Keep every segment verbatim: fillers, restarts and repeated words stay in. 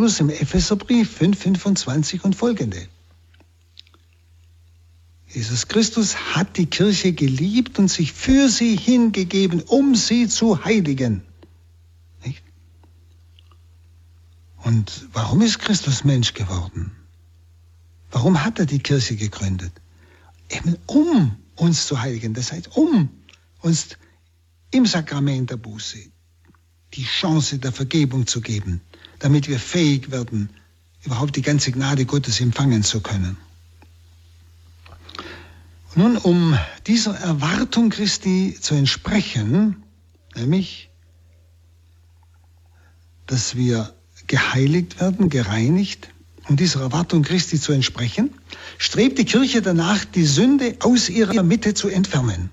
Paulus im Epheserbrief fünf fünfundzwanzig und folgende. Jesus Christus hat die Kirche geliebt und sich für sie hingegeben, um sie zu heiligen. Nicht? Und warum ist Christus Mensch geworden? Warum hat er die Kirche gegründet? Eben um uns zu heiligen, das heißt um uns im Sakrament der Buße die Chance der Vergebung zu geben, damit wir fähig werden, überhaupt die ganze Gnade Gottes empfangen zu können. Nun, um dieser Erwartung Christi zu entsprechen, nämlich, dass wir geheiligt werden, gereinigt, um dieser Erwartung Christi zu entsprechen, strebt die Kirche danach, die Sünde aus ihrer Mitte zu entfernen.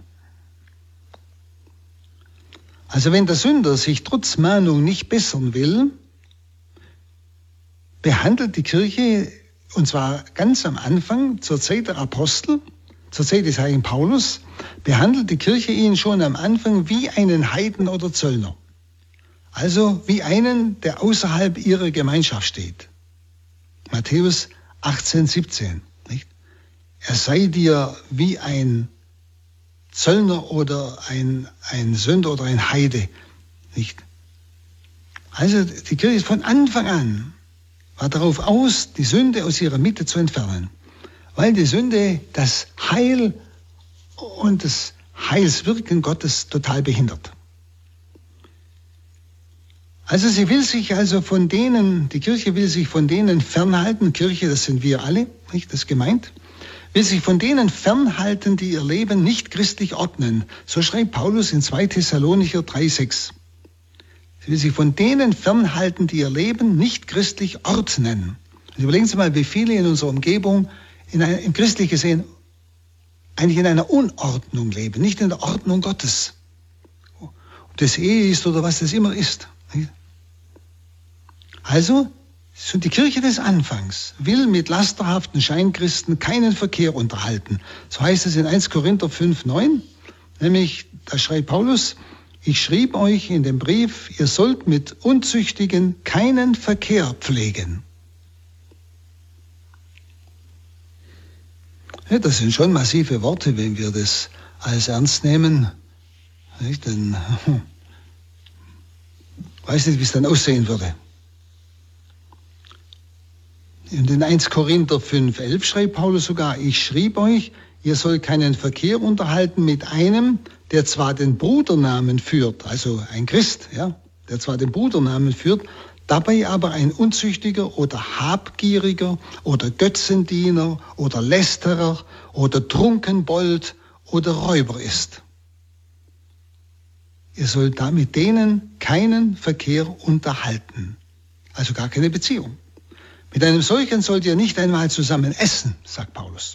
Also wenn der Sünder sich trotz Mahnung nicht bessern will, behandelt die Kirche, und zwar ganz am Anfang, zur Zeit der Apostel, zur Zeit des heiligen Paulus, behandelt die Kirche ihn schon am Anfang wie einen Heiden oder Zöllner. Also wie einen, der außerhalb ihrer Gemeinschaft steht. Matthäus achtzehn, siebzehn. Nicht? Er sei dir wie ein Zöllner oder ein, ein Sünder oder ein Heide. Nicht? Also die Kirche ist von Anfang an war darauf aus, die Sünde aus ihrer Mitte zu entfernen. Weil die Sünde das Heil und das Heilswirken Gottes total behindert. Also sie will sich also von denen, die Kirche will sich von denen fernhalten, Kirche, das sind wir alle, nicht, das ist gemeint, will sich von denen fernhalten, die ihr Leben nicht christlich ordnen. So schreibt Paulus in zwei Thessalonicher drei, sechs. Sie will sich von denen fernhalten, die ihr Leben nicht christlich ordnen. Und überlegen Sie mal, wie viele in unserer Umgebung in einer, im christlich gesehen eigentlich in einer Unordnung leben, nicht in der Ordnung Gottes. Ob das Ehe ist oder was das immer ist. Also, die Kirche des Anfangs will mit lasterhaften Scheinchristen keinen Verkehr unterhalten. So heißt es in erster Korinther fünf, neun, nämlich, da schreibt Paulus, ich schrieb euch in dem Brief, ihr sollt mit Unzüchtigen keinen Verkehr pflegen. Ja, das sind schon massive Worte, wenn wir das alles ernst nehmen. Nicht? Dann hm, weiß nicht, wie es dann aussehen würde. Und in erster Korinther fünf, elf schreibt Paulus sogar, ich schrieb euch, ihr sollt keinen Verkehr unterhalten mit einem, der zwar den Brudernamen führt, also ein Christ, ja, der zwar den Brudernamen führt, dabei aber ein Unzüchtiger oder Habgieriger oder Götzendiener oder Lästerer oder Trunkenbold oder Räuber ist. Ihr sollt da mit denen keinen Verkehr unterhalten, also gar keine Beziehung. Mit einem solchen sollt ihr nicht einmal zusammen essen, sagt Paulus.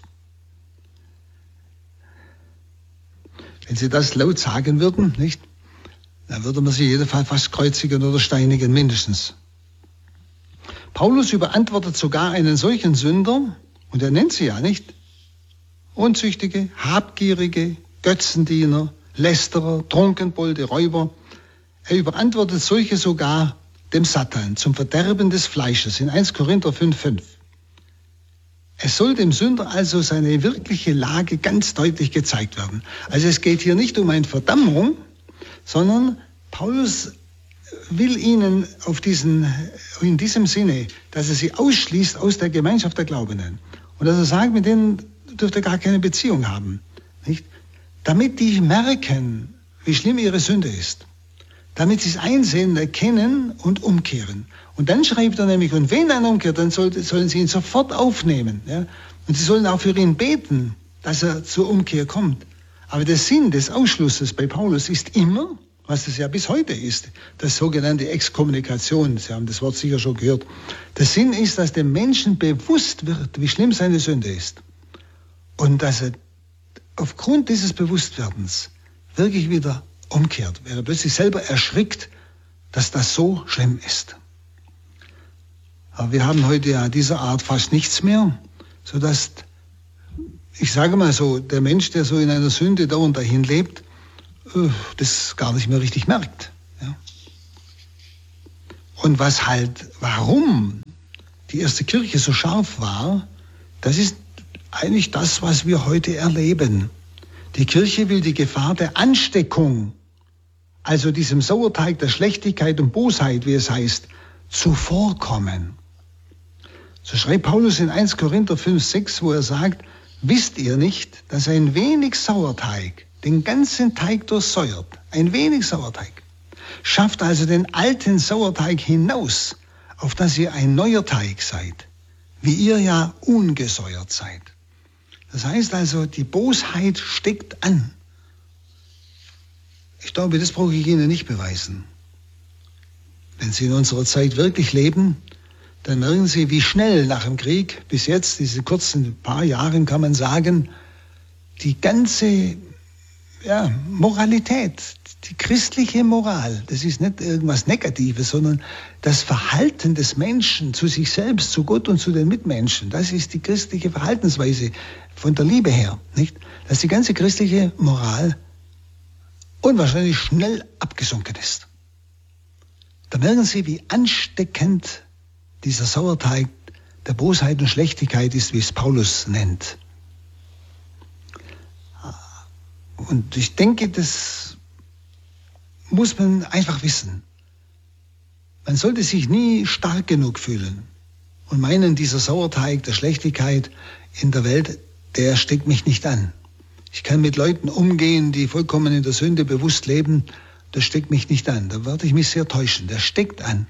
Wenn sie das laut sagen würden, nicht, dann würde man sie in jedem Fall fast kreuzigen oder steinigen, mindestens. Paulus überantwortet sogar einen solchen Sünder, und er nennt sie ja nicht, Unzüchtige, Habgierige, Götzendiener, Lästerer, Trunkenbolde, Räuber. Er überantwortet solche sogar dem Satan zum Verderben des Fleisches in erster Korinther fünf, fünf. Es soll dem Sünder also seine wirkliche Lage ganz deutlich gezeigt werden. Also es geht hier nicht um eine Verdammung, sondern Paulus will ihnen auf diesen, in diesem Sinne, dass er sie ausschließt aus der Gemeinschaft der Glaubenden. Und dass er sagt, mit denen dürft ihr gar keine Beziehung haben. Nicht? Damit die merken, wie schlimm ihre Sünde ist. Damit sie es einsehen, erkennen und umkehren. Und dann schreibt er nämlich, und wenn einer umkehrt, dann soll, sollen sie ihn sofort aufnehmen. Ja? Und sie sollen auch für ihn beten, dass er zur Umkehr kommt. Aber der Sinn des Ausschlusses bei Paulus ist immer, was es ja bis heute ist, das sogenannte Exkommunikation. Sie haben das Wort sicher schon gehört. Der Sinn ist, dass dem Menschen bewusst wird, wie schlimm seine Sünde ist. Und dass er aufgrund dieses Bewusstwerdens wirklich wieder umkehrt, weil er plötzlich selber erschrickt, dass das so schlimm ist. Aber wir haben heute ja dieser Art fast nichts mehr, sodass, ich sage mal so, der Mensch, der so in einer Sünde da und dahin lebt, das gar nicht mehr richtig merkt. Ja. Und was halt, warum die erste Kirche so scharf war, das ist eigentlich das, was wir heute erleben. Die Kirche will die Gefahr der Ansteckung, also diesem Sauerteig der Schlechtigkeit und Bosheit, wie es heißt, zuvorkommen. So schreibt Paulus in erster Korinther fünf, sechs, wo er sagt, wisst ihr nicht, dass ein wenig Sauerteig den ganzen Teig durchsäuert? Ein wenig Sauerteig schafft also den alten Sauerteig hinaus, auf dass ihr ein neuer Teig seid, wie ihr ja ungesäuert seid. Das heißt also, die Bosheit steckt an. Ich glaube, das brauche ich Ihnen nicht beweisen. Wenn Sie in unserer Zeit wirklich leben, dann merken Sie, wie schnell nach dem Krieg, bis jetzt, diese kurzen paar Jahren, kann man sagen, die ganze ja, Moralität, die christliche Moral, das ist nicht irgendwas Negatives, sondern das Verhalten des Menschen zu sich selbst, zu Gott und zu den Mitmenschen, das ist die christliche Verhaltensweise von der Liebe her, nicht? Dass die ganze christliche Moral unwahrscheinlich schnell abgesunken ist. Da merken Sie, wie ansteckend dieser Sauerteig der Bosheit und Schlechtigkeit ist, wie es Paulus nennt. Und ich denke, das muss man einfach wissen. Man sollte sich nie stark genug fühlen und meinen, dieser Sauerteig der Schlechtigkeit in der Welt, der steckt mich nicht an. Ich kann mit Leuten umgehen, die vollkommen in der Sünde bewusst leben, das steckt mich nicht an. Da werde ich mich sehr täuschen. Der steckt an.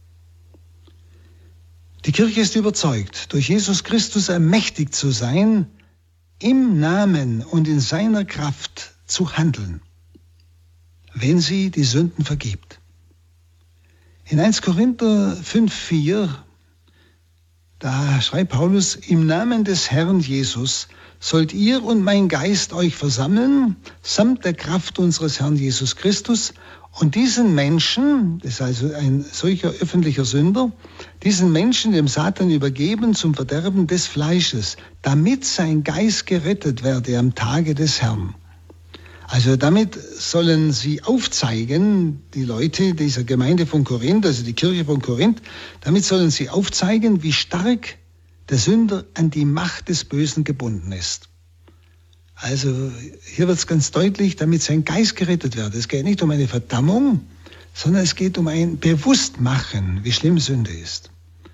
Die Kirche ist überzeugt, durch Jesus Christus ermächtigt zu sein, im Namen und in seiner Kraft zu handeln, wenn sie die Sünden vergibt. In erster Korinther fünf, vier, da schreibt Paulus, im Namen des Herrn Jesus sollt ihr und mein Geist euch versammeln, samt der Kraft unseres Herrn Jesus Christus, und diesen Menschen, das ist also ein solcher öffentlicher Sünder, diesen Menschen dem Satan übergeben zum Verderben des Fleisches, damit sein Geist gerettet werde am Tage des Herrn. Also damit sollen sie aufzeigen, die Leute dieser Gemeinde von Korinth, also die Kirche von Korinth, damit sollen sie aufzeigen, wie stark der Sünder an die Macht des Bösen gebunden ist. Also hier wird es ganz deutlich, damit sein Geist gerettet wird. Es geht nicht um eine Verdammung, sondern es geht um ein Bewusstmachen, wie schlimm Sünde ist.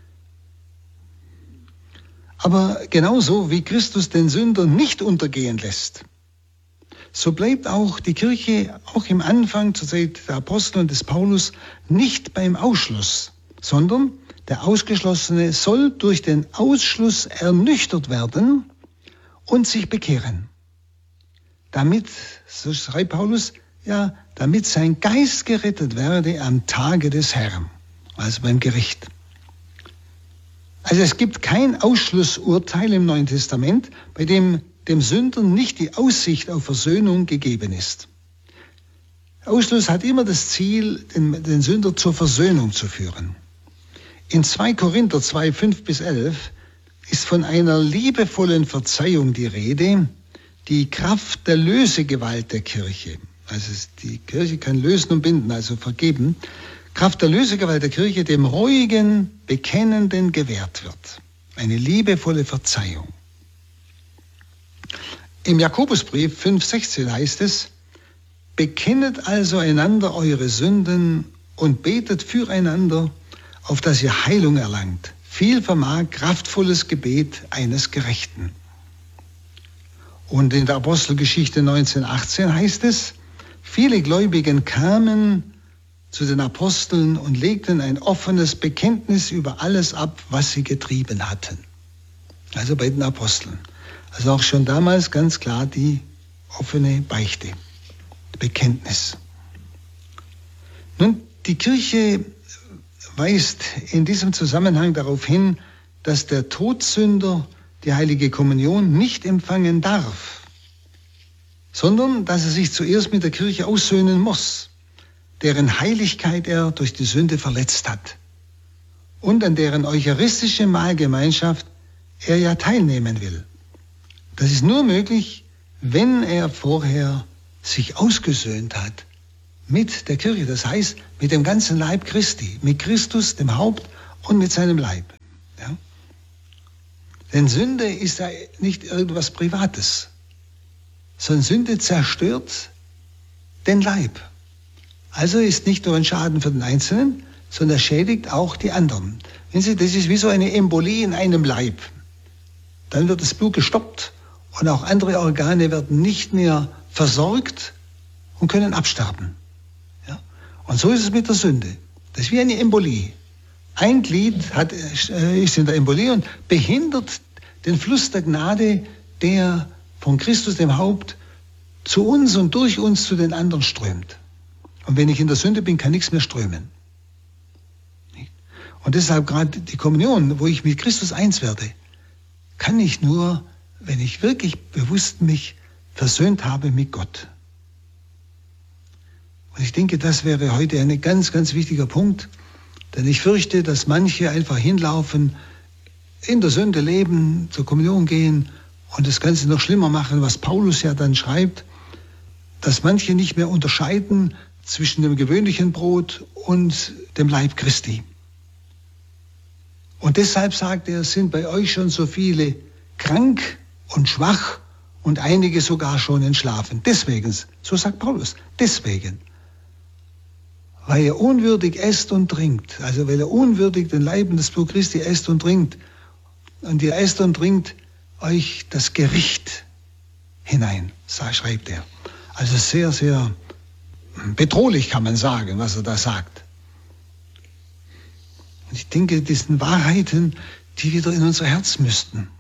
Aber genauso wie Christus den Sünder nicht untergehen lässt, so bleibt auch die Kirche auch im Anfang zur Zeit der Apostel und des Paulus nicht beim Ausschluss, sondern der Ausgeschlossene soll durch den Ausschluss ernüchtert werden und sich bekehren. Damit, so schreibt Paulus, ja, damit sein Geist gerettet werde am Tage des Herrn, also beim Gericht. Also es gibt kein Ausschlussurteil im Neuen Testament, bei dem dem Sünder nicht die Aussicht auf Versöhnung gegeben ist. Ausschluss hat immer das Ziel, den, den Sünder zur Versöhnung zu führen. In zweiter Korinther zwei, fünf bis elf ist von einer liebevollen Verzeihung die Rede, die Kraft der Lösegewalt der Kirche. Also die Kirche kann lösen und binden, also vergeben. Kraft der Lösegewalt der Kirche dem ruhigen, Bekennenden gewährt wird. Eine liebevolle Verzeihung. Im Jakobusbrief fünf, sechzehn heißt es, bekennet also einander eure Sünden und betet füreinander, auf dass ihr Heilung erlangt. Viel vermag kraftvolles Gebet eines Gerechten. Und in der Apostelgeschichte neunzehn, achtzehn heißt es, viele Gläubigen kamen zu den Aposteln und legten ein offenes Bekenntnis über alles ab, was sie getrieben hatten. Also bei den Aposteln. Also auch schon damals ganz klar die offene Beichte, Bekenntnis. Nun, die Kirche weist in diesem Zusammenhang darauf hin, dass der Todsünder die heilige Kommunion nicht empfangen darf, sondern dass er sich zuerst mit der Kirche aussöhnen muss, deren Heiligkeit er durch die Sünde verletzt hat und an deren eucharistische Mahlgemeinschaft er ja teilnehmen will. Das ist nur möglich, wenn er vorher sich ausgesöhnt hat mit der Kirche, das heißt mit dem ganzen Leib Christi, mit Christus, dem Haupt und mit seinem Leib. Ja? Denn Sünde ist ja nicht irgendwas Privates, sondern Sünde zerstört den Leib. Also ist nicht nur ein Schaden für den Einzelnen, sondern er schädigt auch die anderen. Wenn Sie, das ist wie so eine Embolie in einem Leib. Dann wird das Blut gestoppt und auch andere Organe werden nicht mehr versorgt und können absterben. Ja? Und so ist es mit der Sünde. Das ist wie eine Embolie. Ein Glied hat, äh, ist in der Embolie und behindert den Fluss der Gnade, der von Christus, dem Haupt, zu uns und durch uns zu den anderen strömt. Und wenn ich in der Sünde bin, kann nichts mehr strömen. Und deshalb gerade die Kommunion, wo ich mit Christus eins werde, kann ich nur, wenn ich wirklich bewusst mich versöhnt habe mit Gott. Und ich denke, das wäre heute ein ganz, ganz wichtiger Punkt, denn ich fürchte, dass manche einfach hinlaufen, in der Sünde leben, zur Kommunion gehen und das Ganze noch schlimmer machen, was Paulus ja dann schreibt, dass manche nicht mehr unterscheiden zwischen dem gewöhnlichen Brot und dem Leib Christi. Und deshalb sagt er, sind bei euch schon so viele krank und schwach und einige sogar schon entschlafen. Deswegen, so sagt Paulus, deswegen. Weil ihr unwürdig esst und trinkt, also weil ihr unwürdig den Leib und das Blut Christi esst und trinkt, und ihr esst und trinkt euch das Gericht hinein, schreibt er. Also sehr, sehr bedrohlich kann man sagen, was er da sagt. Und ich denke, das sind Wahrheiten, die wieder in unser Herz müssten.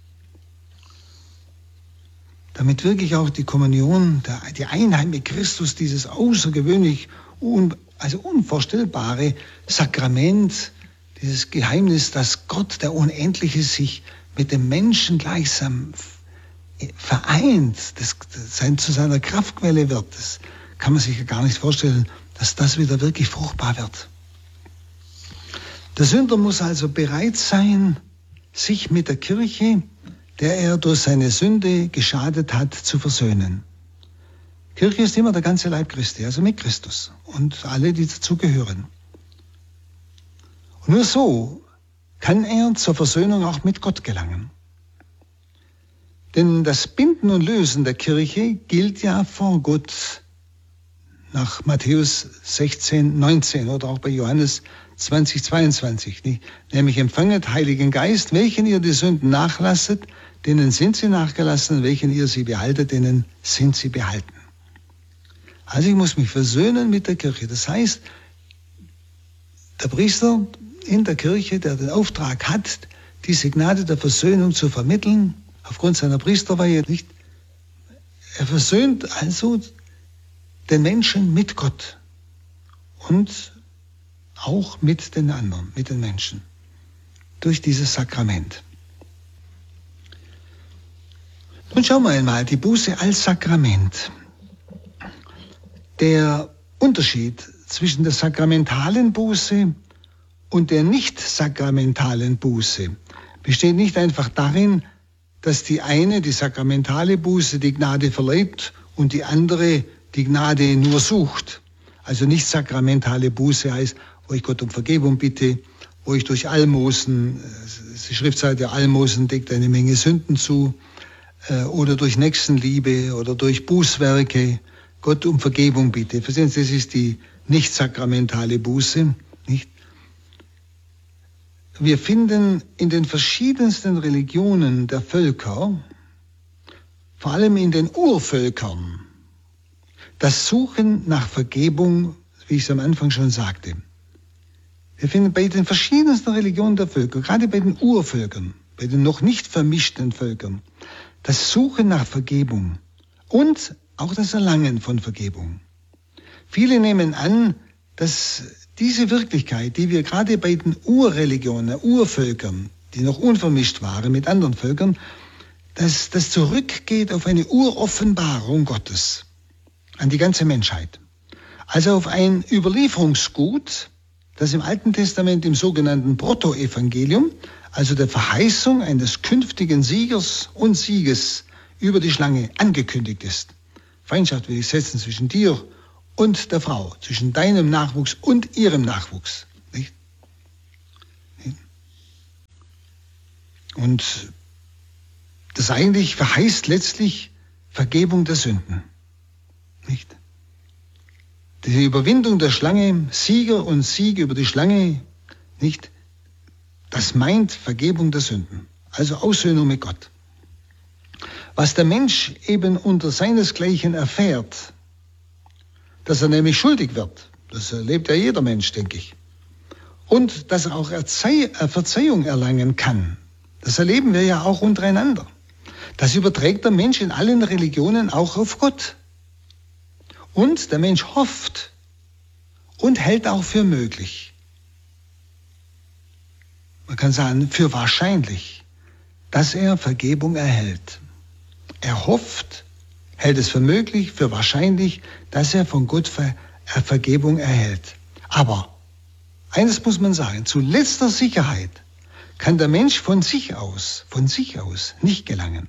Damit wirklich auch die Kommunion, die Einheit mit Christus, dieses außergewöhnlich, un, also unvorstellbare Sakrament, dieses Geheimnis, dass Gott, der Unendliche, sich mit dem Menschen gleichsam vereint, das, das zu seiner Kraftquelle wird, das kann man sich ja gar nicht vorstellen, dass das wieder wirklich fruchtbar wird. Der Sünder muss also bereit sein, sich mit der Kirche, der er durch seine Sünde geschadet hat, zu versöhnen. Kirche ist immer der ganze Leib Christi, also mit Christus und alle, die dazugehören. Und nur so kann er zur Versöhnung auch mit Gott gelangen. Denn das Binden und Lösen der Kirche gilt ja vor Gott nach Matthäus sechzehn, neunzehn oder auch bei Johannes zwanzig, zweiundzwanzig. Nicht? Nämlich empfanget Heiligen Geist, welchen ihr die Sünden nachlasset, denen sind sie nachgelassen, welchen ihr sie behaltet, denen sind sie behalten. Also ich muss mich versöhnen mit der Kirche. Das heißt, der Priester in der Kirche, der den Auftrag hat, diese Gnade der Versöhnung zu vermitteln, aufgrund seiner Priesterweihe, nicht? Er versöhnt also den Menschen mit Gott und auch mit den anderen, mit den Menschen, durch dieses Sakrament. Nun schauen wir einmal, die Buße als Sakrament. Der Unterschied zwischen der sakramentalen Buße und der nicht sakramentalen Buße besteht nicht einfach darin, dass die eine, die sakramentale Buße, die Gnade verleiht und die andere die Gnade nur sucht. Also nicht sakramentale Buße heißt, wo ich Gott um Vergebung bitte, wo ich durch Almosen, die Schriftseite Almosen deckt eine Menge Sünden zu, oder durch Nächstenliebe oder durch Bußwerke Gott um Vergebung bitte. Verstehen Sie, das ist die nicht sakramentale Buße, nicht? Wir finden in den verschiedensten Religionen der Völker, vor allem in den Urvölkern, das Suchen nach Vergebung, wie ich es am Anfang schon sagte. Wir finden bei den verschiedensten Religionen der Völker, gerade bei den Urvölkern, bei den noch nicht vermischten Völkern, das Suchen nach Vergebung und auch das Erlangen von Vergebung. Viele nehmen an, dass diese Wirklichkeit, die wir gerade bei den Urreligionen, Urvölkern, die noch unvermischt waren mit anderen Völkern, dass das zurückgeht auf eine Uroffenbarung Gottes an die ganze Menschheit. Also auf ein Überlieferungsgut, das im Alten Testament im sogenannten Protoevangelium, also der Verheißung eines künftigen Siegers und Sieges über die Schlange angekündigt ist. Feindschaft will ich setzen zwischen dir und der Frau, zwischen deinem Nachwuchs und ihrem Nachwuchs. Nicht? Und das eigentlich verheißt letztlich Vergebung der Sünden. Nicht? Die Überwindung der Schlange, Sieger und Sieg über die Schlange, nicht? Das meint Vergebung der Sünden, also Aussöhnung mit Gott. Was der Mensch eben unter seinesgleichen erfährt, dass er nämlich schuldig wird, das erlebt ja jeder Mensch, denke ich, und dass er auch Erzei- Verzeihung erlangen kann, das erleben wir ja auch untereinander. Das überträgt der Mensch in allen Religionen auch auf Gott. Und der Mensch hofft und hält auch für möglich. Man kann sagen, für wahrscheinlich, dass er Vergebung erhält. Er hofft, hält es für möglich, für wahrscheinlich, dass er von Gott Ver- Vergebung erhält. Aber eines muss man sagen, zu letzter Sicherheit kann der Mensch von sich aus, von sich aus nicht gelangen.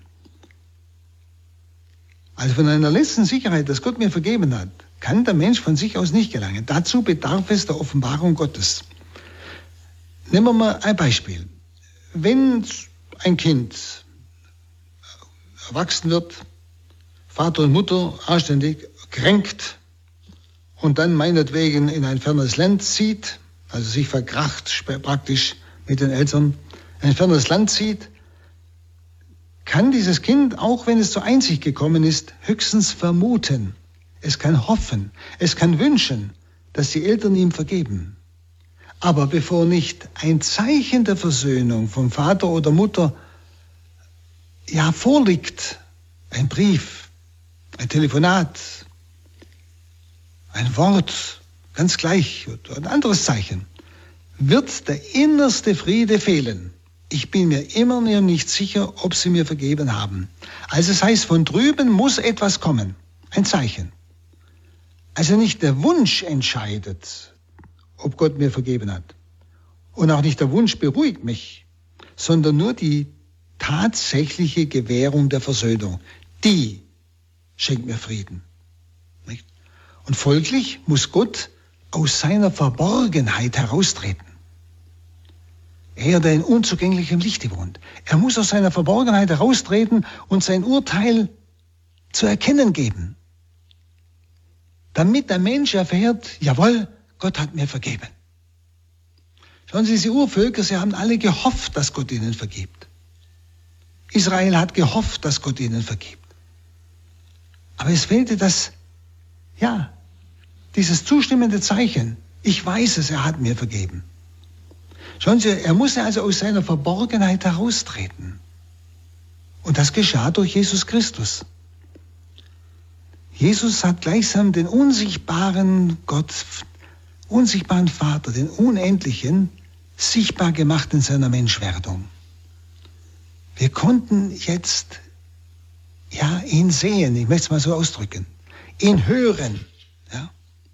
Also von einer letzten Sicherheit, dass Gott mir vergeben hat, kann der Mensch von sich aus nicht gelangen. Dazu bedarf es der Offenbarung Gottes. Nehmen wir mal ein Beispiel. Wenn ein Kind erwachsen wird, Vater und Mutter anständig kränkt und dann meinetwegen in ein fernes Land zieht, also sich verkracht praktisch mit den Eltern, ein fernes Land zieht, kann dieses Kind, auch wenn es zur Einsicht gekommen ist, höchstens vermuten. Es kann hoffen, es kann wünschen, dass die Eltern ihm vergeben. Aber bevor nicht ein Zeichen der Versöhnung vom Vater oder Mutter ja vorliegt, ein Brief, ein Telefonat, ein Wort, ganz gleich, oder ein anderes Zeichen, wird der innerste Friede fehlen. Ich bin mir immer noch nicht sicher, ob sie mir vergeben haben. Also es heißt, von drüben muss etwas kommen, ein Zeichen. Also nicht der Wunsch entscheidet, ob Gott mir vergeben hat. Und auch nicht der Wunsch beruhigt mich, sondern nur die tatsächliche Gewährung der Versöhnung. Die schenkt mir Frieden. Nicht? Und folglich muss Gott aus seiner Verborgenheit heraustreten. Er, der in unzugänglichem Lichte wohnt. Er muss aus seiner Verborgenheit heraustreten und sein Urteil zu erkennen geben. Damit der Mensch erfährt, jawohl, Gott hat mir vergeben. Schauen Sie, diese Urvölker, sie haben alle gehofft, dass Gott ihnen vergibt. Israel hat gehofft, dass Gott ihnen vergibt. Aber es fehlte das, ja, dieses zustimmende Zeichen. Ich weiß es, er hat mir vergeben. Schauen Sie, er musste also aus seiner Verborgenheit heraustreten. Und das geschah durch Jesus Christus. Jesus hat gleichsam den unsichtbaren Gott, unsichtbaren Vater, den Unendlichen, sichtbar gemacht in seiner Menschwerdung. Wir konnten jetzt, ja, ihn sehen, ich möchte es mal so ausdrücken, ihn hören, ja.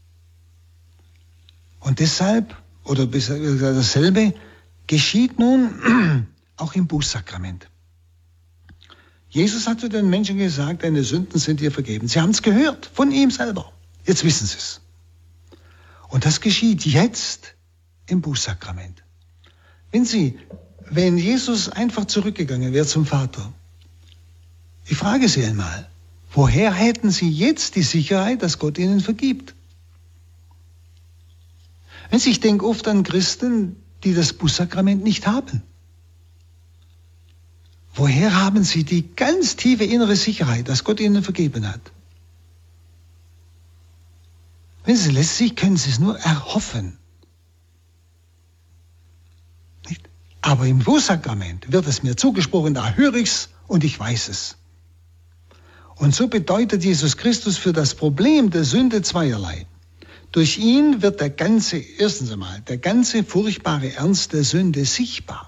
Und deshalb, oder dasselbe, geschieht nun auch im Bußsakrament. Jesus hat zu den Menschen gesagt, deine Sünden sind dir vergeben. Sie haben es gehört, von ihm selber. Jetzt wissen sie es. Und das geschieht jetzt im Bußsakrament. Wenn Sie, wenn Jesus einfach zurückgegangen wäre zum Vater, ich frage Sie einmal, woher hätten Sie jetzt die Sicherheit, dass Gott Ihnen vergibt? Wenn Sie, ich denke oft an Christen, die das Bußsakrament nicht haben. Woher haben Sie die ganz tiefe innere Sicherheit, dass Gott Ihnen vergeben hat? Wenn Sie letztlich können Sie es nur erhoffen. Nicht? Aber im Bußsakrament wird es mir zugesprochen, da höre ich es und ich weiß es. Und so bedeutet Jesus Christus für das Problem der Sünde zweierlei. Durch ihn wird der ganze, erstens einmal, der ganze furchtbare Ernst der Sünde sichtbar.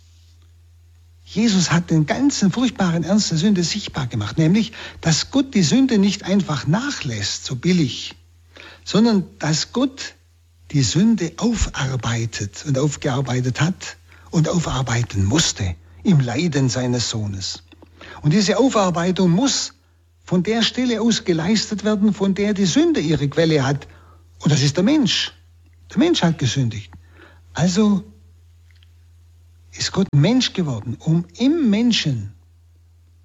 Jesus hat den ganzen furchtbaren Ernst der Sünde sichtbar gemacht, nämlich, dass Gott die Sünde nicht einfach nachlässt, so billig, sondern dass Gott die Sünde aufarbeitet und aufgearbeitet hat und aufarbeiten musste im Leiden seines Sohnes. Und diese Aufarbeitung muss von der Stelle aus geleistet werden, von der die Sünde ihre Quelle hat. Und das ist der Mensch. Der Mensch hat gesündigt. Also ist Gott Mensch geworden, um im Menschen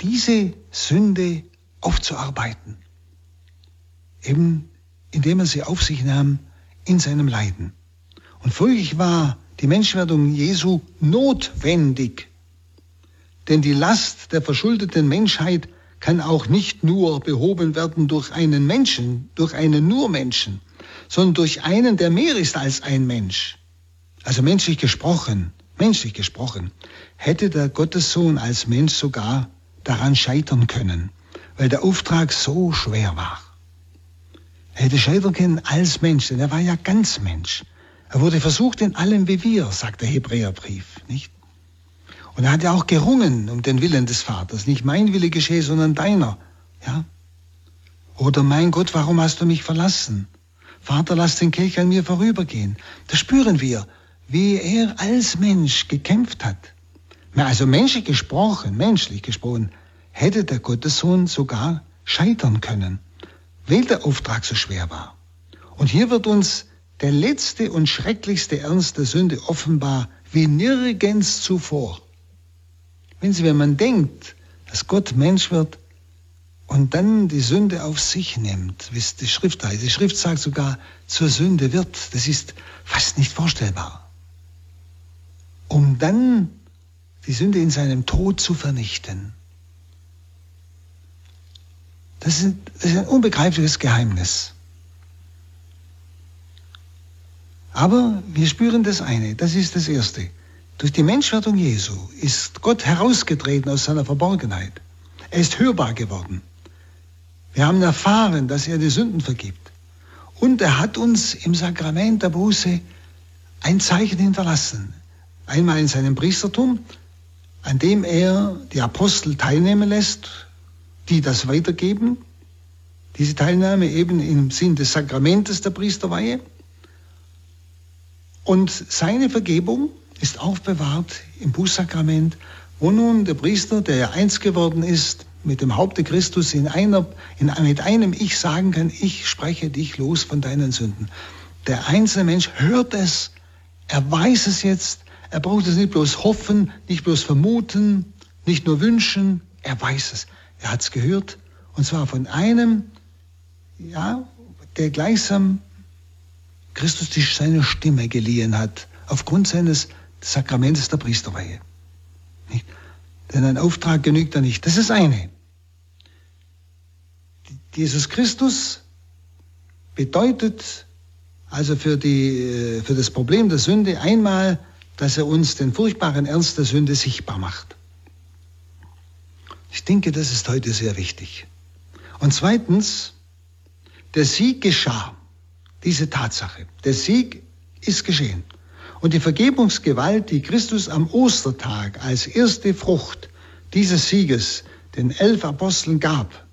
diese Sünde aufzuarbeiten. Eben indem er sie auf sich nahm in seinem Leiden. Und folglich war die Menschwerdung Jesu notwendig. Denn die Last der verschuldeten Menschheit kann auch nicht nur behoben werden durch einen Menschen, durch einen nur Menschen, sondern durch einen, der mehr ist als ein Mensch. Also menschlich gesprochen, menschlich gesprochen, hätte der Gottessohn als Mensch sogar daran scheitern können, weil der Auftrag so schwer war. Er hätte scheitern können als Mensch, denn er war ja ganz Mensch. Er wurde versucht in allem wie wir, sagt der Hebräerbrief, nicht? Und er hat ja auch gerungen um den Willen des Vaters. Nicht mein Wille geschehe, sondern deiner. Ja? Oder mein Gott, warum hast du mich verlassen? Vater, lass den Kelch an mir vorübergehen. Da spüren wir, wie er als Mensch gekämpft hat. Also menschlich gesprochen, menschlich gesprochen, hätte der Gottessohn sogar scheitern können, weil der Auftrag so schwer war. Und hier wird uns der letzte und schrecklichste Ernst der Sünde offenbar wie nirgends zuvor. Wenn Sie, wenn man denkt, dass Gott Mensch wird und dann die Sünde auf sich nimmt, wie es die Schrift heißt. Die Schrift sagt sogar, zur Sünde wird. Das ist fast nicht vorstellbar. Um dann die Sünde in seinem Tod zu vernichten. Das ist, das ist ein unbegreifliches Geheimnis. Aber wir spüren das eine, das ist das Erste. Durch die Menschwerdung Jesu ist Gott herausgetreten aus seiner Verborgenheit. Er ist hörbar geworden. Wir haben erfahren, dass er die Sünden vergibt. Und er hat uns im Sakrament der Buße ein Zeichen hinterlassen. Einmal in seinem Priestertum, an dem er die Apostel teilnehmen lässt, die das weitergeben. Diese Teilnahme eben im Sinn des Sakramentes der Priesterweihe. Und seine Vergebung ist aufbewahrt im Bußsakrament, wo nun der Priester, der ja eins geworden ist, mit dem Haupte Christus in einer, in, mit einem Ich sagen kann, ich spreche dich los von deinen Sünden. Der einzelne Mensch hört es, er weiß es jetzt, er braucht es nicht bloß hoffen, nicht bloß vermuten, nicht nur wünschen, er weiß es. Er hat es gehört, und zwar von einem, ja, der gleichsam Christus seine Stimme geliehen hat, aufgrund seines Sakramentes der Priesterweihe. Nicht? Denn ein Auftrag genügt da nicht. Das ist eine. Jesus Christus bedeutet also für, die, für das Problem der Sünde einmal, dass er uns den furchtbaren Ernst der Sünde sichtbar macht. Ich denke, das ist heute sehr wichtig. Und zweitens, der Sieg geschah. Diese Tatsache. Der Sieg ist geschehen. Und die Vergebungsgewalt, die Christus am Ostertag als erste Frucht dieses Sieges den elf Aposteln gab.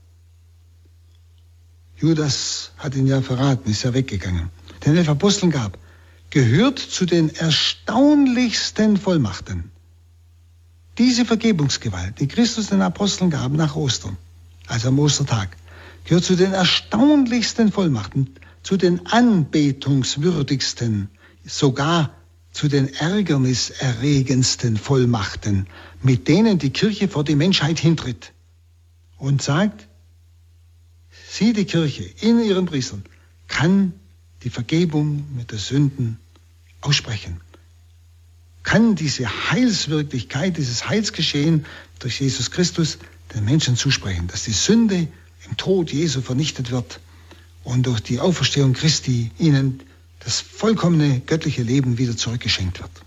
Judas hat ihn ja verraten, ist ja weggegangen. Den elf Aposteln gab, gehört zu den erstaunlichsten Vollmachten. Diese Vergebungsgewalt, die Christus den Aposteln gab nach Ostern, also am Ostertag, gehört zu den erstaunlichsten Vollmachten, zu den anbetungswürdigsten, sogar zu den ärgerniserregendsten Vollmachten, mit denen die Kirche vor die Menschheit hintritt und sagt, sie, die Kirche, in ihren Priestern, kann die Vergebung mit der Sünden aussprechen, kann diese Heilswirklichkeit, dieses Heilsgeschehen durch Jesus Christus den Menschen zusprechen, dass die Sünde im Tod Jesu vernichtet wird und durch die Auferstehung Christi ihnen das vollkommene göttliche Leben wieder zurückgeschenkt wird.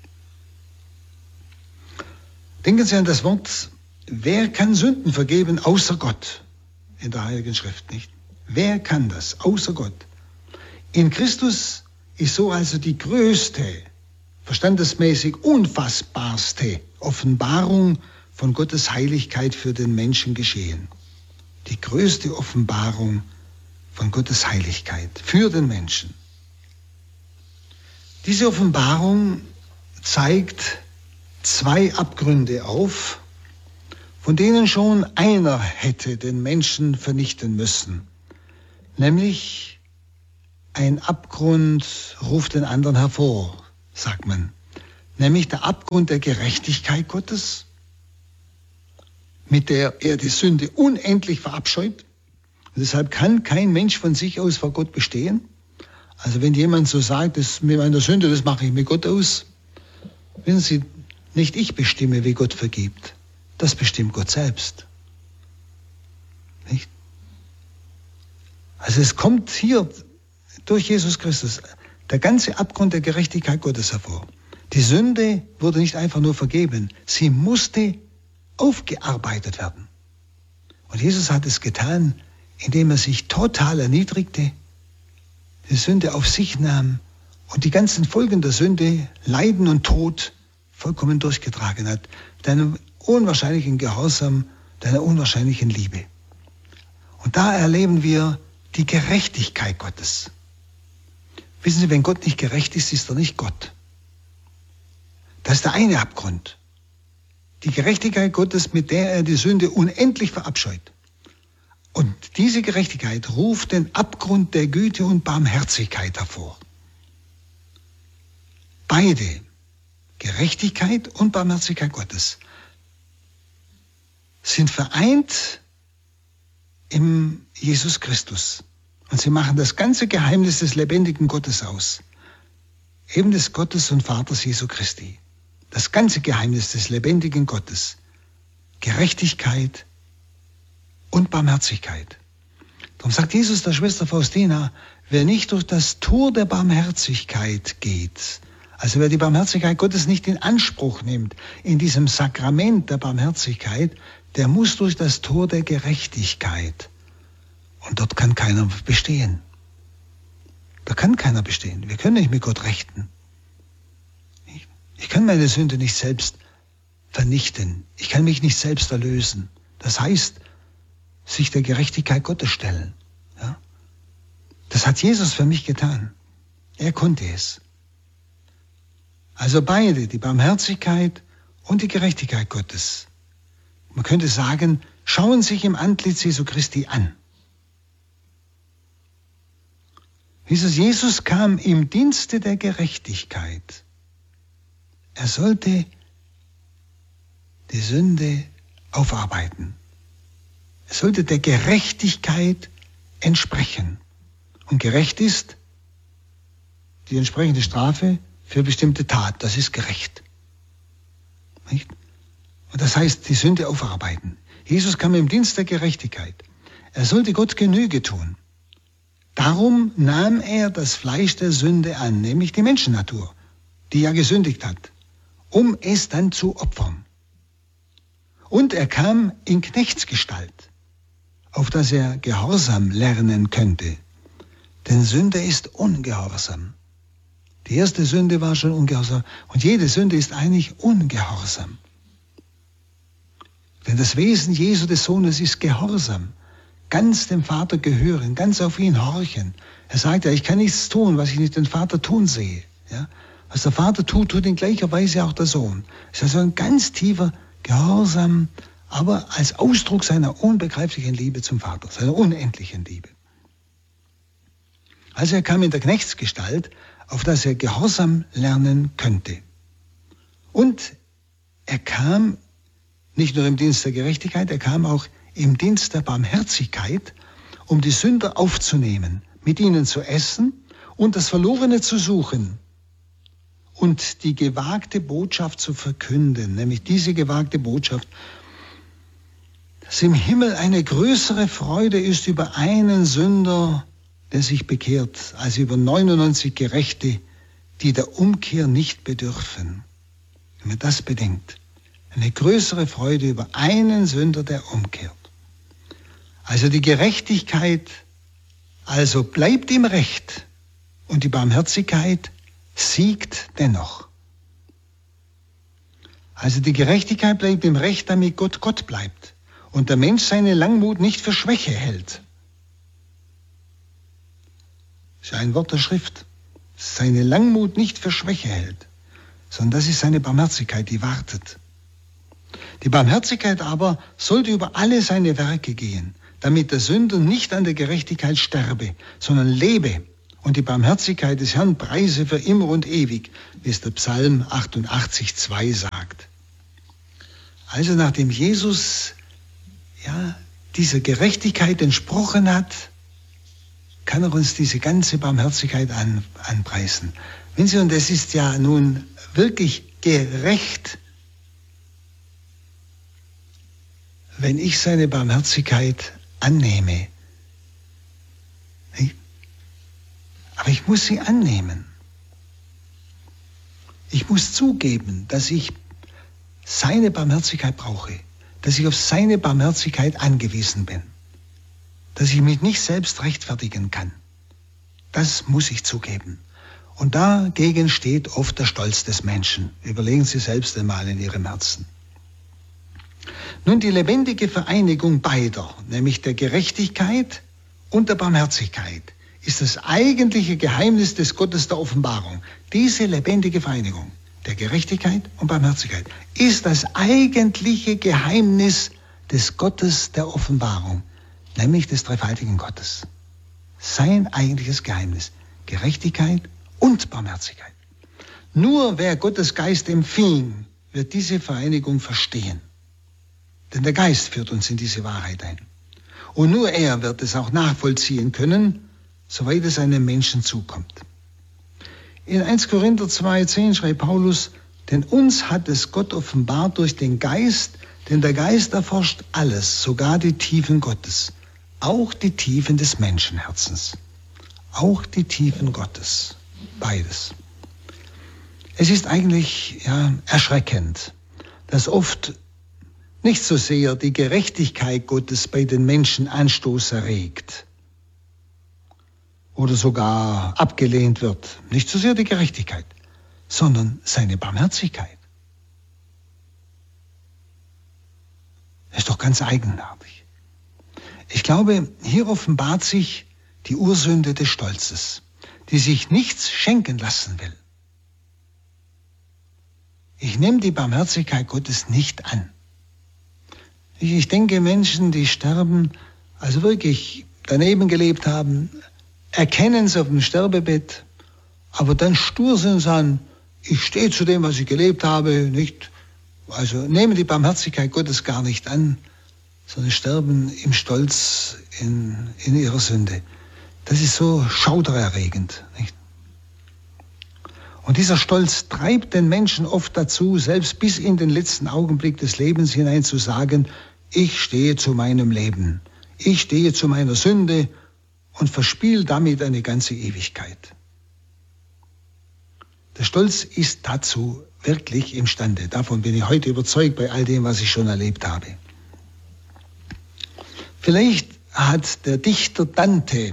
Denken Sie an das Wort, wer kann Sünden vergeben außer Gott? In der Heiligen Schrift, nicht? Wer kann das außer Gott? In Christus ist so also die größte, verstandesmäßig unfassbarste Offenbarung von Gottes Heiligkeit für den Menschen geschehen. Die größte Offenbarung von Gottes Heiligkeit für den Menschen. Diese Offenbarung zeigt zwei Abgründe auf, von denen schon einer hätte den Menschen vernichten müssen. Nämlich ein Abgrund ruft den anderen hervor, sagt man. Nämlich der Abgrund der Gerechtigkeit Gottes mit der er die Sünde unendlich verabscheut. Und deshalb kann kein Mensch von sich aus vor Gott bestehen. Also wenn jemand so sagt, das mit meiner Sünde, das mache ich mit Gott aus. Wissen Sie, nicht ich bestimme, wie Gott vergibt. Das bestimmt Gott selbst. Nicht? Also es kommt hier durch Jesus Christus der ganze Abgrund der Gerechtigkeit Gottes hervor. Die Sünde wurde nicht einfach nur vergeben, sie musste aufgearbeitet werden. Und Jesus hat es getan, indem er sich total erniedrigte, die Sünde auf sich nahm und die ganzen Folgen der Sünde, Leiden und Tod, vollkommen durchgetragen hat. Mit einem unwahrscheinlichen Gehorsam, mit einer unwahrscheinlichen Liebe. Und da erleben wir die Gerechtigkeit Gottes. Wissen Sie, wenn Gott nicht gerecht ist, ist er nicht Gott. Das ist der eine Abgrund. Die Gerechtigkeit Gottes, mit der er die Sünde unendlich verabscheut. Und diese Gerechtigkeit ruft den Abgrund der Güte und Barmherzigkeit hervor. Beide, Gerechtigkeit und Barmherzigkeit Gottes, sind vereint im Jesus Christus. Und sie machen das ganze Geheimnis des lebendigen Gottes aus. Eben des Gottes und Vaters Jesu Christi. Das ganze Geheimnis des lebendigen Gottes. Gerechtigkeit und Barmherzigkeit. Darum sagt Jesus der Schwester Faustina, wer nicht durch das Tor der Barmherzigkeit geht, also wer die Barmherzigkeit Gottes nicht in Anspruch nimmt, in diesem Sakrament der Barmherzigkeit, der muss durch das Tor der Gerechtigkeit. Und dort kann keiner bestehen. Da kann keiner bestehen. Wir können nicht mit Gott rechten. Ich, ich kann meine Sünde nicht selbst vernichten. Ich kann mich nicht selbst erlösen. Das heißt, sich der Gerechtigkeit Gottes stellen. Ja? Das hat Jesus für mich getan. Er konnte es. Also beide, die Barmherzigkeit und die Gerechtigkeit Gottes. Man könnte sagen, schauen sich im Antlitz Jesu Christi an. Jesus, Jesus kam im Dienste der Gerechtigkeit. Er sollte die Sünde aufarbeiten. Er sollte der Gerechtigkeit entsprechen. Und gerecht ist die entsprechende Strafe für bestimmte Tat. Das ist gerecht. Nicht? Und das heißt, die Sünde aufarbeiten. Jesus kam im Dienst der Gerechtigkeit. Er sollte Gott Genüge tun. Darum nahm er das Fleisch der Sünde an, nämlich die Menschennatur, die ja gesündigt hat, um es dann zu opfern. Und er kam in Knechtsgestalt, auf dass er Gehorsam lernen könnte. Denn Sünde ist Ungehorsam. Die erste Sünde war schon Ungehorsam. Und jede Sünde ist eigentlich Ungehorsam. Denn das Wesen Jesu des Sohnes ist Gehorsam. Ganz dem Vater gehören, ganz auf ihn horchen. Er sagt ja, ich kann nichts tun, was ich nicht den Vater tun sehe. Ja? Was der Vater tut, tut in gleicher Weise auch der Sohn. Es ist also ein ganz tiefer Gehorsam, aber als Ausdruck seiner unbegreiflichen Liebe zum Vater, seiner unendlichen Liebe. Also er kam in der Knechtsgestalt, auf dass er Gehorsam lernen könnte. Und er kam nicht nur im Dienst der Gerechtigkeit, er kam auch im Dienst der Barmherzigkeit, um die Sünder aufzunehmen, mit ihnen zu essen und das Verlorene zu suchen und die gewagte Botschaft zu verkünden, nämlich diese gewagte Botschaft, dass im Himmel eine größere Freude ist über einen Sünder, der sich bekehrt, als über neunundneunzig Gerechte, die der Umkehr nicht bedürfen. Wenn man das bedenkt, eine größere Freude über einen Sünder, der umkehrt. Also die Gerechtigkeit also bleibt im Recht und die Barmherzigkeit siegt dennoch. Also die Gerechtigkeit bleibt im Recht, damit Gott Gott bleibt und der Mensch seine Langmut nicht für Schwäche hält. Das ist ein Wort der Schrift. Seine Langmut nicht für Schwäche hält, sondern das ist seine Barmherzigkeit, die wartet. Die Barmherzigkeit aber sollte über alle seine Werke gehen, damit der Sünder nicht an der Gerechtigkeit sterbe, sondern lebe und die Barmherzigkeit des Herrn preise für immer und ewig, wie es der Psalm achtundachtzig, zwei sagt. Also nachdem Jesus ja, dieser Gerechtigkeit entsprochen hat, kann er uns diese ganze Barmherzigkeit an, anpreisen. Wenn Sie, und es ist ja nun wirklich gerecht, wenn ich seine Barmherzigkeit annehme. Aber ich muss sie annehmen. Ich muss zugeben, dass ich seine Barmherzigkeit brauche, dass ich auf seine Barmherzigkeit angewiesen bin, dass ich mich nicht selbst rechtfertigen kann. Das muss ich zugeben. Und dagegen steht oft der Stolz des Menschen. Überlegen Sie selbst einmal in Ihrem Herzen. Nun, die lebendige Vereinigung beider, nämlich der Gerechtigkeit und der Barmherzigkeit, ist das eigentliche Geheimnis des Gottes der Offenbarung. Diese lebendige Vereinigung der Gerechtigkeit und Barmherzigkeit ist das eigentliche Geheimnis des Gottes der Offenbarung, nämlich des dreifaltigen Gottes. Sein eigentliches Geheimnis, Gerechtigkeit und Barmherzigkeit. Nur wer Gottes Geist empfing, wird diese Vereinigung verstehen. Denn der Geist führt uns in diese Wahrheit ein. Und nur er wird es auch nachvollziehen können, soweit es einem Menschen zukommt. In erster Korinther zwei zehn schreibt Paulus, denn uns hat es Gott offenbart durch den Geist, denn der Geist erforscht alles, sogar die Tiefen Gottes, auch die Tiefen des Menschenherzens, auch die Tiefen Gottes, beides. Es ist eigentlich ja, erschreckend, dass oft nicht so sehr die Gerechtigkeit Gottes bei den Menschen Anstoß erregt oder sogar abgelehnt wird. Nicht so sehr die Gerechtigkeit, sondern seine Barmherzigkeit. Das ist doch ganz eigenartig. Ich glaube, hier offenbart sich die Ursünde des Stolzes, die sich nichts schenken lassen will. Ich nehme die Barmherzigkeit Gottes nicht an. Ich denke, Menschen, die sterben, also wirklich daneben gelebt haben, erkennen es auf dem Sterbebett, aber dann stur sind und sagen, ich stehe zu dem, was ich gelebt habe, nicht, also nehmen die Barmherzigkeit Gottes gar nicht an, sondern sterben im Stolz in, in ihrer Sünde. Das ist so schaudererregend, nicht? Und dieser Stolz treibt den Menschen oft dazu, selbst bis in den letzten Augenblick des Lebens hinein zu sagen, ich stehe zu meinem Leben, ich stehe zu meiner Sünde und verspiele damit eine ganze Ewigkeit. Der Stolz ist dazu wirklich imstande. Davon bin ich heute überzeugt bei all dem, was ich schon erlebt habe. Vielleicht hat der Dichter Dante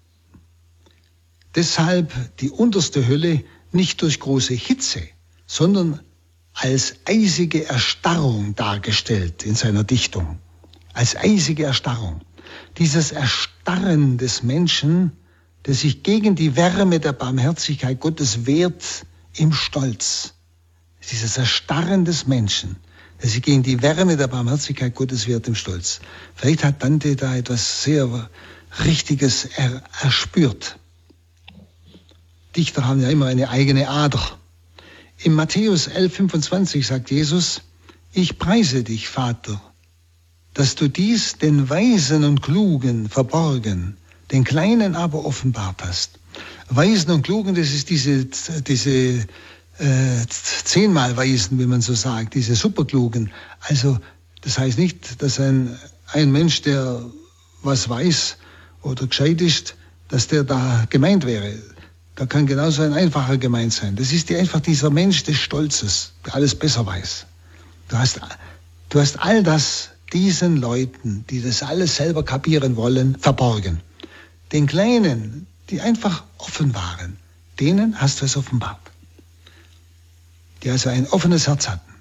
deshalb die unterste Hölle nicht durch große Hitze, sondern als eisige Erstarrung dargestellt in seiner Dichtung. Als eisige Erstarrung. Dieses Erstarren des Menschen, der sich gegen die Wärme der Barmherzigkeit Gottes wehrt im Stolz. Dieses Erstarren des Menschen, der sich gegen die Wärme der Barmherzigkeit Gottes wehrt im Stolz. Vielleicht hat Dante da etwas sehr Richtiges er, erspürt. Dichter haben ja immer eine eigene Ader. In Matthäus elf fünfundzwanzig sagt Jesus, ich preise dich, Vater, dass du dies den Weisen und Klugen verborgen, den Kleinen aber offenbart hast. Weisen und Klugen, das ist diese, diese äh, zehnmal Weisen, wie man so sagt, diese Superklugen. Also das heißt nicht, dass ein, ein Mensch, der was weiß oder gescheit ist, dass der da gemeint wäre. Da kann genauso ein Einfacher gemeint sein. Das ist einfach dieser Mensch des Stolzes, der alles besser weiß. Du hast, du hast all das diesen Leuten, die das alles selber kapieren wollen, verborgen. Den Kleinen, die einfach offen waren, denen hast du es offenbart. Die also ein offenes Herz hatten.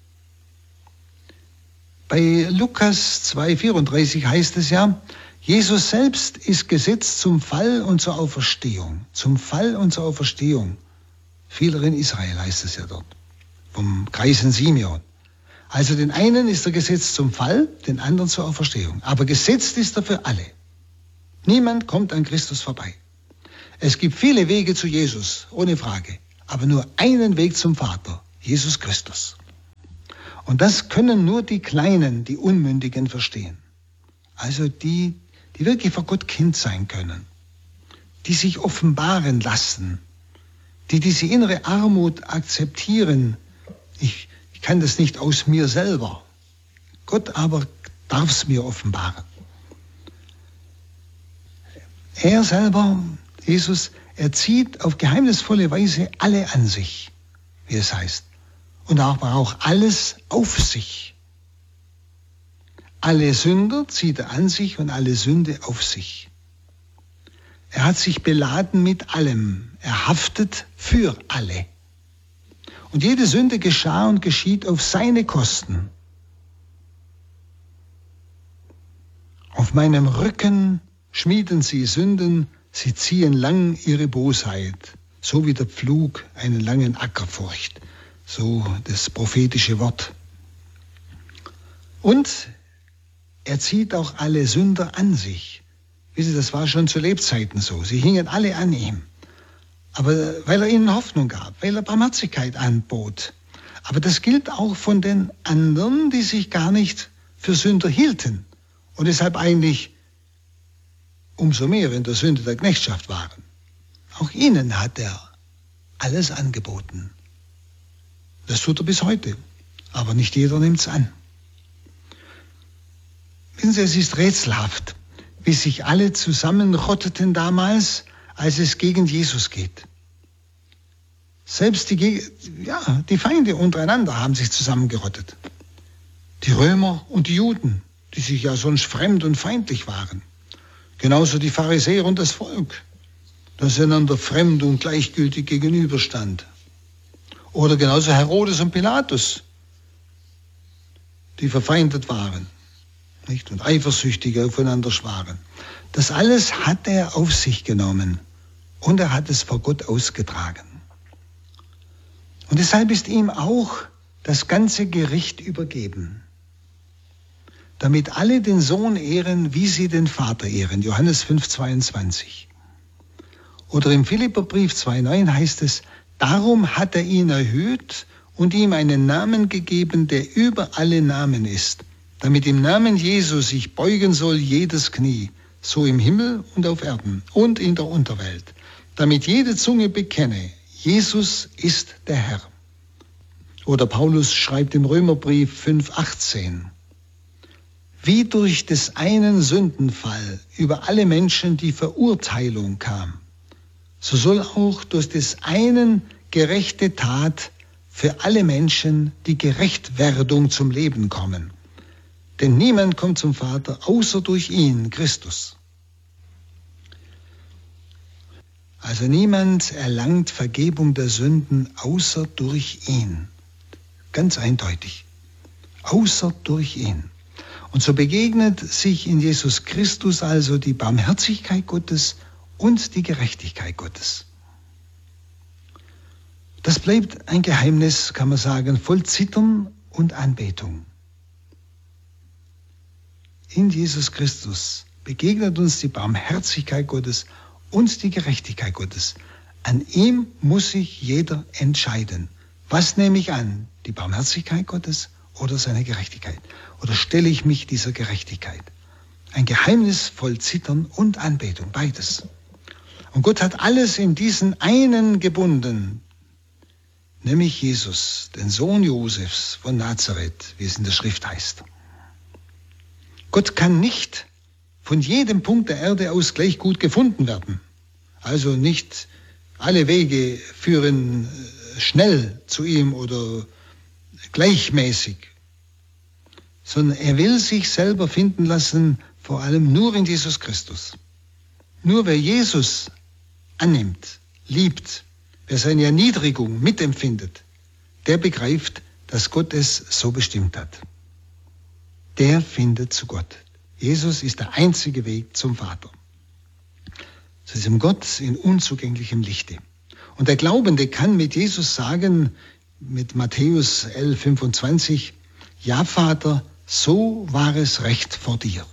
Bei Lukas zwei vierunddreißig heißt es ja, Jesus selbst ist gesetzt zum Fall und zur Auferstehung. Zum Fall und zur Auferstehung. Vieler in Israel heißt es ja dort. Vom Kreisen Simeon. Also den einen ist er gesetzt zum Fall, den anderen zur Auferstehung. Aber gesetzt ist er für alle. Niemand kommt an Christus vorbei. Es gibt viele Wege zu Jesus, ohne Frage. Aber nur einen Weg zum Vater, Jesus Christus. Und das können nur die Kleinen, die Unmündigen verstehen. also die, die wirklich vor Gott Kind sein können, die sich offenbaren lassen, die diese innere Armut akzeptieren. Ich, ich kann das nicht aus mir selber. Gott aber darf es mir offenbaren. Er selber, Jesus, er zieht auf geheimnisvolle Weise alle an sich, wie es heißt. Und aber auch alles auf sich. Alle Sünder zieht er an sich und alle Sünde auf sich. Er hat sich beladen mit allem. Er haftet für alle. Und jede Sünde geschah und geschieht auf seine Kosten. Auf meinem Rücken schmieden sie Sünden, sie ziehen lang ihre Bosheit, so wie der Pflug einen langen Acker furcht, so das prophetische Wort. Und er zieht auch alle Sünder an sich. Wissen Sie, das war schon zu Lebzeiten so. Sie hingen alle an ihm. Aber weil er ihnen Hoffnung gab, weil er Barmherzigkeit anbot. Aber das gilt auch von den anderen, die sich gar nicht für Sünder hielten und deshalb eigentlich umso mehr in der Sünde der Knechtschaft waren. Auch ihnen hat er alles angeboten. Das tut er bis heute, aber nicht jeder nimmt es an. Wissen Sie, es ist rätselhaft, wie sich alle zusammenrotteten damals, als es gegen Jesus geht. Selbst die, ja, die Feinde untereinander haben sich zusammengerottet. Die Römer und die Juden, die sich ja sonst fremd und feindlich waren. Genauso die Pharisäer und das Volk, das einander fremd und gleichgültig gegenüberstand. Oder genauso Herodes und Pilatus, die verfeindet waren, nicht? Und eifersüchtig aufeinander schwaren. Das alles hat er auf sich genommen und er hat es vor Gott ausgetragen. Und deshalb ist ihm auch das ganze Gericht übergeben, damit alle den Sohn ehren, wie sie den Vater ehren. Johannes fünf, zweiundzwanzig. Oder im Philipperbrief zwei, neun heißt es, darum hat er ihn erhöht und ihm einen Namen gegeben, der über alle Namen ist, damit im Namen Jesu sich beugen soll jedes Knie, so im Himmel und auf Erden und in der Unterwelt, damit jede Zunge bekenne, Jesus ist der Herr. Oder Paulus schreibt im Römerbrief fünf, achtzehn, wie durch des einen Sündenfall über alle Menschen die Verurteilung kam, so soll auch durch des einen gerechte Tat für alle Menschen die Gerechtwerdung zum Leben kommen. Denn niemand kommt zum Vater, außer durch ihn, Christus. Also niemand erlangt Vergebung der Sünden, außer durch ihn. Ganz eindeutig. Außer durch ihn. Und so begegnet sich in Jesus Christus also die Barmherzigkeit Gottes und die Gerechtigkeit Gottes. Das bleibt ein Geheimnis, kann man sagen, voll Zittern und Anbetung. In Jesus Christus begegnet uns die Barmherzigkeit Gottes und die Gerechtigkeit Gottes. An ihm muss sich jeder entscheiden. Was nehme ich an? Die Barmherzigkeit Gottes oder seine Gerechtigkeit? Oder stelle ich mich dieser Gerechtigkeit? Ein Geheimnis voll Zittern und Anbetung, beides. Und Gott hat alles in diesen einen gebunden, nämlich Jesus, den Sohn Josefs von Nazareth, wie es in der Schrift heißt. Gott kann nicht von jedem Punkt der Erde aus gleich gut gefunden werden. Also nicht alle Wege führen schnell zu ihm oder gleichmäßig, sondern er will sich selber finden lassen, vor allem nur in Jesus Christus. Nur wer Jesus annimmt, liebt, wer seine Erniedrigung mitempfindet, der begreift, dass Gott es so bestimmt hat. Der findet zu Gott. Jesus ist der einzige Weg zum Vater. Zu diesem Gott in unzugänglichem Lichte. Und der Glaubende kann mit Jesus sagen, mit Matthäus elf, fünfundzwanzig, ja Vater, so war es recht vor dir.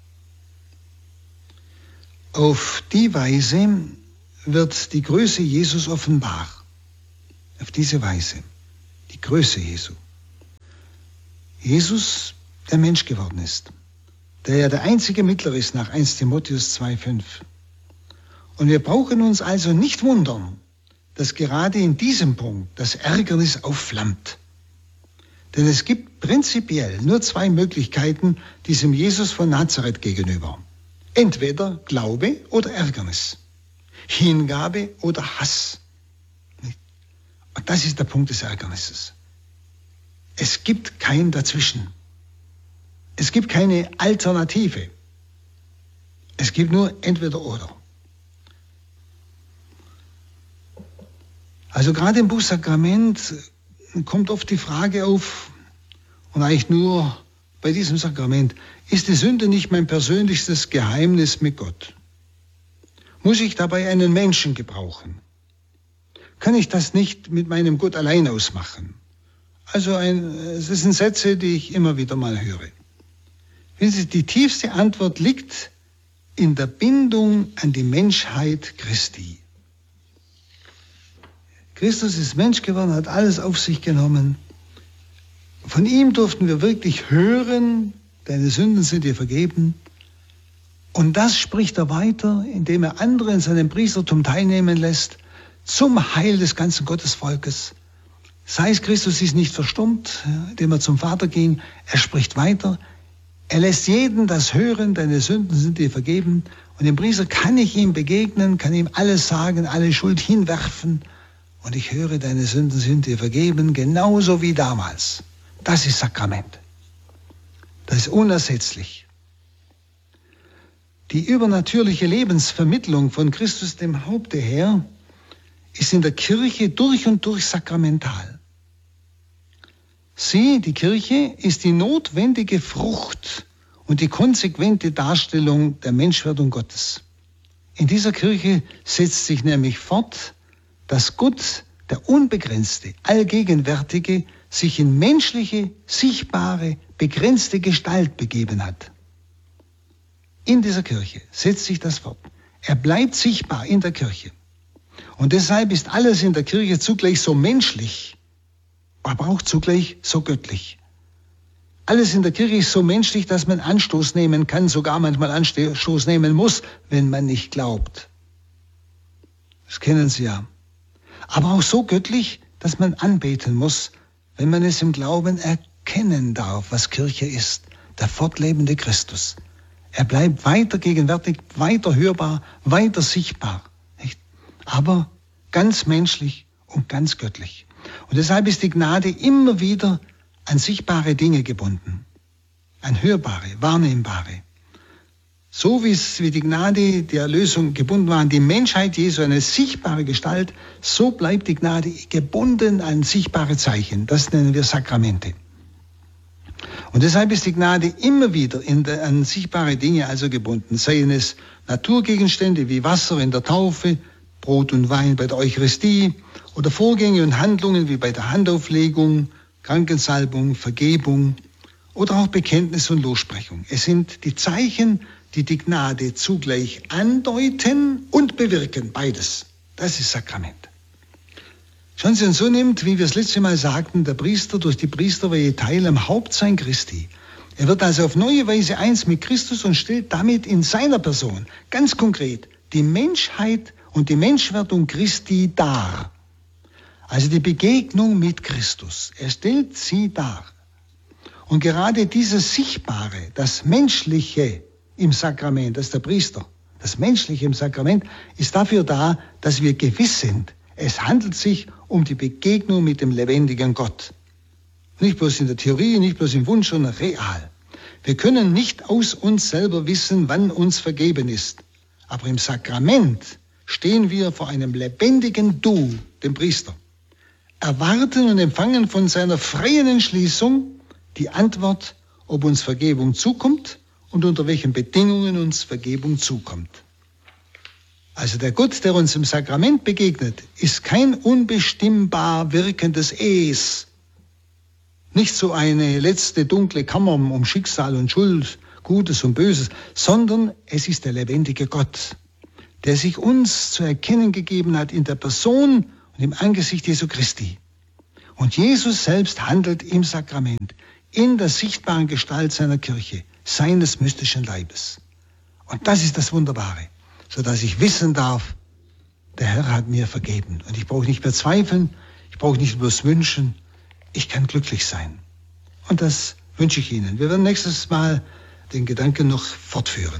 Auf die Weise wird die Größe Jesus offenbar. Auf diese Weise. Die Größe Jesu. Jesus, der Mensch geworden ist. der ja der einzige Mittler ist nach erster Timotheus zwei fünf. Und wir brauchen uns also nicht wundern, dass gerade in diesem Punkt das Ärgernis aufflammt. Denn es gibt prinzipiell nur zwei Möglichkeiten diesem Jesus von Nazareth gegenüber. Entweder Glaube oder Ärgernis, Hingabe oder Hass. Und das ist der Punkt des Ärgernisses. Es gibt kein Dazwischen. Es gibt keine Alternative. Es gibt nur entweder oder. Also gerade im Bußsakrament kommt oft die Frage auf, und eigentlich nur bei diesem Sakrament, ist die Sünde nicht mein persönlichstes Geheimnis mit Gott? Muss ich dabei einen Menschen gebrauchen? Kann ich das nicht mit meinem Gott allein ausmachen? Also ein, es sind Sätze, die ich immer wieder mal höre. Wissen Sie, die tiefste Antwort liegt in der Bindung an die Menschheit Christi. Christus ist Mensch geworden, hat alles auf sich genommen. Von ihm durften wir wirklich hören, deine Sünden sind dir vergeben. Und das spricht er weiter, indem er andere in seinem Priestertum teilnehmen lässt, zum Heil des ganzen Gottesvolkes. Das heißt, Christus ist nicht verstummt, indem er zum Vater ging. Er spricht weiter. Er lässt jeden das hören, deine Sünden sind dir vergeben. Und dem Priester kann ich ihm begegnen, kann ihm alles sagen, alle Schuld hinwerfen. Und ich höre, deine Sünden sind dir vergeben, genauso wie damals. Das ist Sakrament. Das ist unersetzlich. Die übernatürliche Lebensvermittlung von Christus dem Haupte her ist in der Kirche durch und durch sakramental. Sie, die Kirche, ist die notwendige Frucht und die konsequente Darstellung der Menschwerdung Gottes. In dieser Kirche setzt sich nämlich fort, dass Gott, der Unbegrenzte, Allgegenwärtige, sich in menschliche, sichtbare, begrenzte Gestalt begeben hat. In dieser Kirche setzt sich das fort. Er bleibt sichtbar in der Kirche. Und deshalb ist alles in der Kirche zugleich so menschlich, aber auch zugleich so göttlich. Alles in der Kirche ist so menschlich, dass man Anstoß nehmen kann, sogar manchmal Anstoß nehmen muss, wenn man nicht glaubt. Das kennen Sie ja. Aber auch so göttlich, dass man anbeten muss, wenn man es im Glauben erkennen darf, was Kirche ist, der fortlebende Christus. Er bleibt weiter gegenwärtig, weiter hörbar, weiter sichtbar, nicht? Aber ganz menschlich und ganz göttlich. Und deshalb ist die Gnade immer wieder an sichtbare Dinge gebunden, an hörbare, wahrnehmbare. So wie es wie die Gnade der Erlösung gebunden war an die Menschheit Jesu, eine sichtbare Gestalt, so bleibt die Gnade gebunden an sichtbare Zeichen. Das nennen wir Sakramente. Und deshalb ist die Gnade immer wieder in der, an sichtbare Dinge also gebunden, seien es Naturgegenstände wie Wasser in der Taufe, Brot und Wein bei der Eucharistie oder Vorgänge und Handlungen wie bei der Handauflegung, Krankensalbung, Vergebung oder auch Bekenntnis und Lossprechung. Es sind die Zeichen, die die Gnade zugleich andeuten und bewirken, beides. Das ist Sakrament. Schauen Sie, und so nimmt, wie wir es letzte Mal sagten, der Priester durch die Priesterweihe teil am Hauptsein Christi. Er wird also auf neue Weise eins mit Christus und stellt damit in seiner Person, ganz konkret, die Menschheit und die Menschwerdung Christi dar. Also die Begegnung mit Christus. Er stellt sie dar. Und gerade dieses Sichtbare, das Menschliche im Sakrament, das ist der Priester, das Menschliche im Sakrament, ist dafür da, dass wir gewiss sind, es handelt sich um die Begegnung mit dem lebendigen Gott. Nicht bloß in der Theorie, nicht bloß im Wunsch, sondern real. Wir können nicht aus uns selber wissen, wann uns vergeben ist. Aber im Sakrament stehen wir vor einem lebendigen Du, dem Priester, erwarten und empfangen von seiner freien Entschließung die Antwort, ob uns Vergebung zukommt und unter welchen Bedingungen uns Vergebung zukommt. Also der Gott, der uns im Sakrament begegnet, ist kein unbestimmbar wirkendes Es. Nicht so eine letzte dunkle Kammer um Schicksal und Schuld, Gutes und Böses, sondern es ist der lebendige Gott, der sich uns zu erkennen gegeben hat in der Person und im Angesicht Jesu Christi. Und Jesus selbst handelt im Sakrament, in der sichtbaren Gestalt seiner Kirche, seines mystischen Leibes. Und das ist das Wunderbare, sodass ich wissen darf, der Herr hat mir vergeben. Und ich brauche nicht mehr zweifeln, ich brauche nicht bloß wünschen, ich kann glücklich sein. Und das wünsche ich Ihnen. Wir werden nächstes Mal den Gedanken noch fortführen.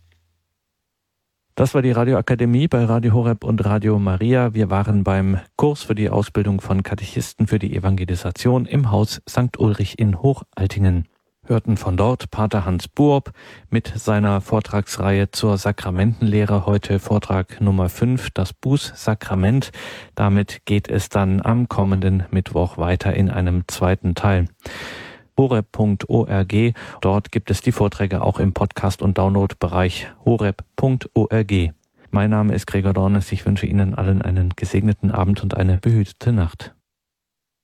Das war die Radioakademie bei Radio Horeb und Radio Maria. Wir waren beim Kurs für die Ausbildung von Katechisten für die Evangelisation im Haus Sankt Ulrich in Hochaltingen. Hörten von dort Pater Hans Buob mit seiner Vortragsreihe zur Sakramentenlehre. Heute Vortrag Nummer fünf, das Bußsakrament. Damit geht es dann am kommenden Mittwoch weiter in einem zweiten Teil. horeb punkt org. Dort gibt es die Vorträge auch im Podcast- und Download-Bereich horeb punkt org. Mein Name ist Gregor Dornes. Ich wünsche Ihnen allen einen gesegneten Abend und eine behütete Nacht.